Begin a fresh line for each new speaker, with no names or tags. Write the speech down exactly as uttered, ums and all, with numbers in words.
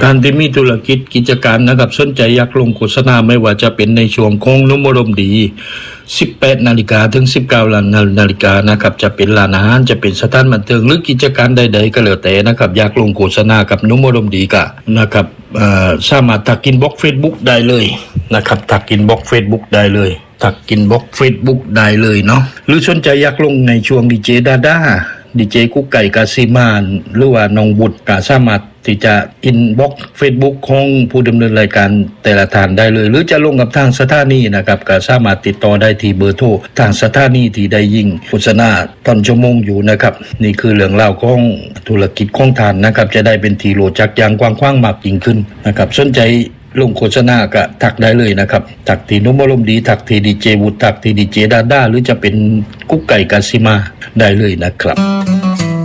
การที่มีธุรกิจกิจการนะครับสนใจอยากลงโฆษณาไม่ว่าจะเป็นในช่วงของนุมรมดีสิบแปดนาฬิกาถึงสิบเก้านาฬิกานะครับจะเป็นร้านอาหารจะเป็นสถานบันเทิงหรือกิจการใดๆก็แล้วแต่นะครับอยากลงโฆษณากับนุมรมดีก็นะครับสามารถทักอินบ็อกซ์ Facebook ได้เลยนะครับทักอินบ็อกซ์ Facebook ได้เลยทักอินบ็อกซ์ Facebook ได้เลยเนาะหรือสนใจอยากลงในช่วงดีเจดาด้าดีเจกุ๊กไก่กาซิมานหรือว่าน้องบุตรก็สามารถที่จะอินบ็อกซ์ Facebook ของผู้ดำเนินรายการแต่ละท่านได้เลยหรือจะลงกับทางสถานีนะครับก็สามารถติดต่อได้ที่เบอร์โทรทางสถานีที่ได้ยิงโฆษณาตอนชั่วโมงอยู่นะครับนี่คือเรื่องราวของธุรกิจของท่านนะครับจะได้เป็นที่รู้จักอย่างกว้างขวางมากยิ่งขึ้นนะครับสนใจลงโฆษณาก็ทักได้เลยนะครับทักที่นุมอารมณ์ดีทักที่ดีเจวุฒิทักที่ดีเจดาด้าหรือจะเป็นกุ๊กไก่กาซิมาได้เลยนะครับ